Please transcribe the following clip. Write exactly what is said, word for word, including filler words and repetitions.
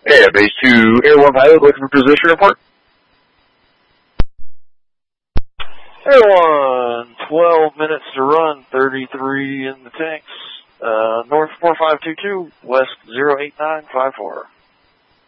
Yeah, base two, Air one pilot, looking for position report. Air one, twelve minutes to run, thirty-three in the tanks. Uh, north four five two two, west zero eight nine five four.